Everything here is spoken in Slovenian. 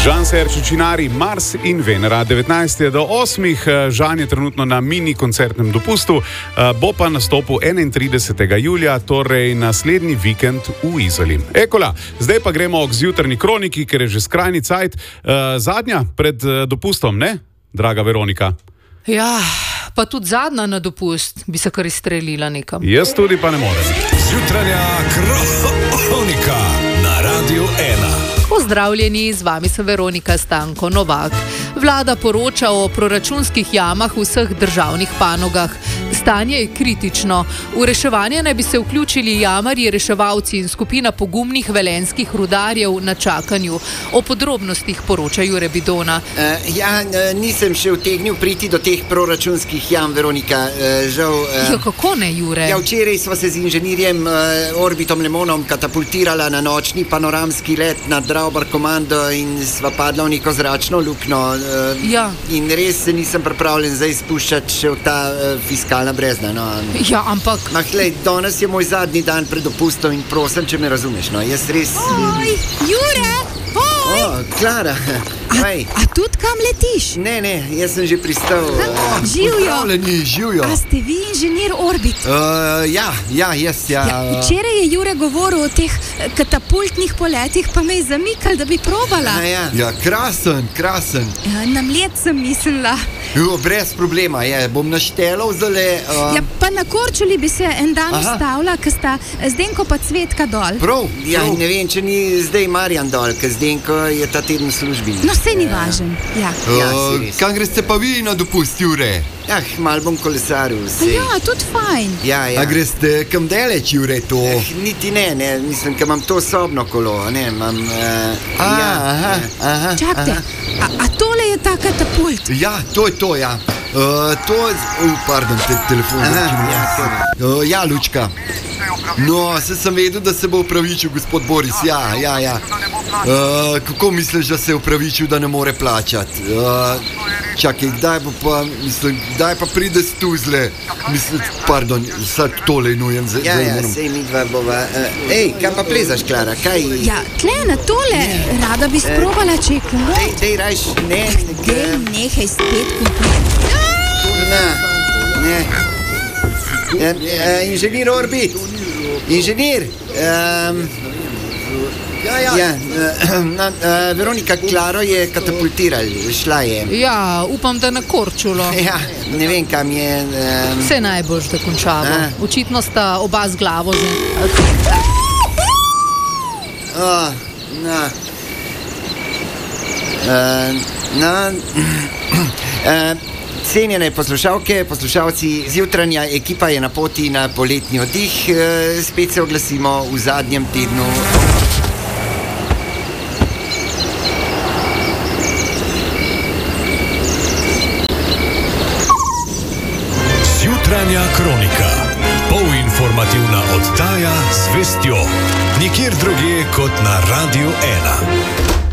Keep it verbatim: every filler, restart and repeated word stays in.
Žan Serčičinari, Mars in Venera, devetnajstega do osmih. Žan je trenutno na mini koncertnem dopustu, bo pa nastopil enaintridesetega julija, torej naslednji vikend v Izoli. Ekola, zdaj pa gremo k zjutrajni kroniki, ker je že skrajni cajt. Zadnja pred dopustom, ne, draga Veronika? Ja, pa tudi zadnja na dopust bi se kar izstrelila nekam. Jaz tudi pa ne morem. Zjutranja kronika na Radiu ena. Pozdravljeni, z vami sem Veronika Stanko Novak. Vlada poroča o proračunskih jamah v vseh državnih panogah. Stanje je kritično. V reševanje naj bi se vključili jamarji, reševalci in skupina pogumnih velenjskih rudarjev na čakanju. O podrobnostih poroča Jure Bidona. Uh, ja, nisem še utegnil priti do teh proračunskih jam, Veronika. Uh, žal, uh, ja, kako ne, Jure? Ja, včeraj sva se z inženirjem uh, Orbitom Lemonom katapultirala na nočni panoramski let nad Draubar komando in sva padla v neko zračno luknjo. Uh, ja. In res se nisem pripravljen zdaj spuščati še v ta uh, fiskalna brezna. No. Ja, ampak... Mah, lej, danes je moj zadnji dan pred dopustom in prosim, če me razumeš. No. Jaz res... Oj, Jure! Oj! O, Klara! A, a tudi kam letiš? Ne, ne, jaz sem že pristal. Uh, Živjo! Živjo! A ste vi inženir Orbit? Uh, ja, ja, jaz, ja. ja. Včeraj je Jure govoril o teh katapultnih poletih, pa me je zamikal, da bi probala. A, ja. ja, krasen, krasen. Ja, na mlet sem mislila. Jo, brez problema, je, bom naštelal zale. Uh... Ja, pa na Korčuli bi se en dan ustavila, ker sta Zdenko pa Cvetka dol. Prav, ja, prav. Ne vem, če ni zdaj Marjan dol, ker Zdenko je ta teden v službi. No, vse ni važen, ja. ja uh, kam greste pa vi na dopust, Jure? Ah, mal bom kolesaril, vse. Ja, tudi fajn. Ja, ja. A greste kam daleč, Jure, to? Eh, niti ne, ne, mislim, ker imam to sobno kolo, ne, imam... Uh, a, ja, aha, aha. Čakajte, a, a tole je ta katapult? Ja, to je to, ja. Uh, to je... Uh, pardon, te, telefon. Aha, ja, uh, ja, Lučka. No, se sem vedel, da se bo upravičil gospod Boris, ja, ja, ja. Uh, kako misliš, da se je upravičil, da ne more plačati? Uh, čakaj, kdaj bo pa, mislim, kdaj pa pride s tuzle? Mislim, pardon, sad tole nujem. Zdaj, ja, ja, sej mi dva bova. Uh, ej, kaj pa plezaš, Klara, kaj? Ja, tle na tole, ne. Rada bi sprobala, če je kolo. Dej, dej, rajš, ne. Dej, nehaj spet kupiti. Ne, ne. Uh, uh, inženir Orbit, inženir, um, ja, ja. Ja, uh, na, uh, Veronika, Klaro je katapultiral, šla je. Ja, upam, da na Korčulo. Ja, ne vem, kam je. Um... Vse najboljš, da končamo. A? Očitno sta oba z glavo z... Oh, na. Uh, na. Uh, Cenjene poslušalke, poslušalci, zjutranja ekipa je na poti na poletni oddih. E, spet se oglasimo v zadnjem tednu. Zjutranja kronika. Polinformativna oddaja z vestjo. Nikjer drugje kot na Radiu ena.